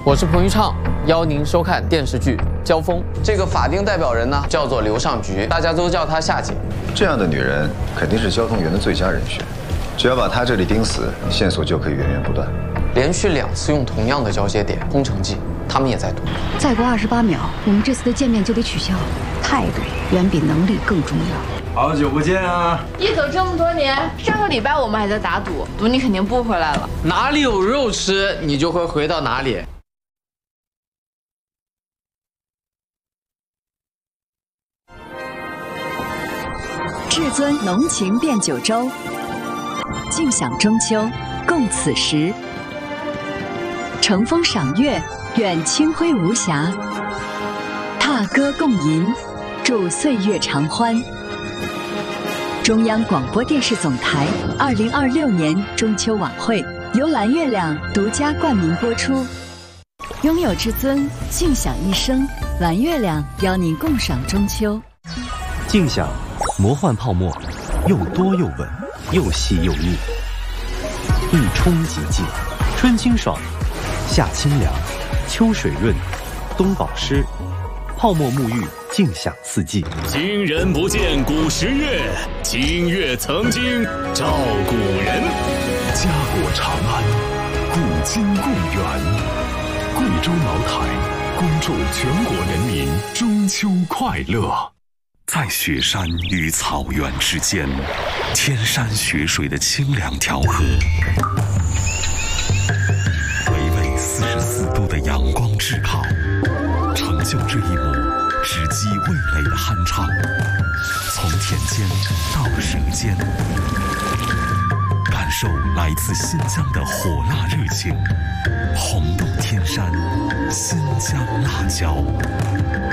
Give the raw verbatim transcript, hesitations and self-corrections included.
我是彭昱畅，邀您收看电视剧《交锋》。这个法定代表人呢，叫做刘尚菊，大家都叫她夏姐。 这样的女人肯定是交通员的最佳人选，只要把她这里盯死，线索就可以源源不断。连续两次用同样的交接点，空城计，他们也在赌。 再过二十八秒，我们这次的见面就得取消。态度远比能力更重要。 好久不见啊！ 一走这么多年，上个礼拜我们还在打赌，赌你肯定不回来了。 哪里有肉吃，你就会回到哪里。 至尊浓情变九州，尽享中秋，共此时。乘风赏月，愿清辉无瑕；踏歌共吟，祝岁月长欢。中央广播电视总台二零二六年中秋晚会由蓝月亮独家冠名播出。拥有至尊，尽享一生。蓝月亮邀您共赏中秋。 尽享魔幻泡沫，又多又稳，又细又腻，一冲即净，春清爽，夏清凉，秋水润，冬保湿，泡沫沐浴，尽享四季。 今人不见古时月，今月曾经照古人。 家国长安，古今共远。贵州茅台恭祝全国人民中秋快乐。在雪山与草原之间，天山雪水的清凉调和，微微四十四度的阳光炙烤，成就这一幕直击味蕾的酣畅。从田间到舌尖，感受来自新疆的火辣热情，红豆天山，新疆辣椒。